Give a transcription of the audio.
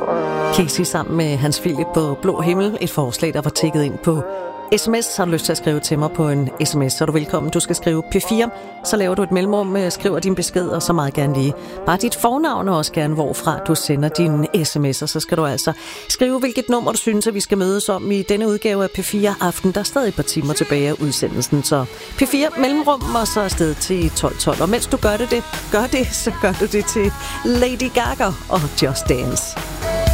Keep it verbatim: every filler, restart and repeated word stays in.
Casey sammen med Hans Philip på Blå Himmel. Et forslag, der var tækket ind på sms. Har du lyst til at skrive til mig på en sms, så er du velkommen. Du skal skrive P fire, så laver du et mellemrum, skriver din besked, og så meget gerne lige bare dit fornavn, og også gerne hvorfra du sender dine sms'er. Så skal du altså skrive, hvilket nummer du synes, at vi skal mødes om i denne udgave af P fire Aften. Der er stadig et par timer tilbage af udsendelsen, så P fire mellemrum, og så afsted til tolv tolv. Og mens du gør det, det, gør det, så gør du det til Lady Gaga og Just Dance.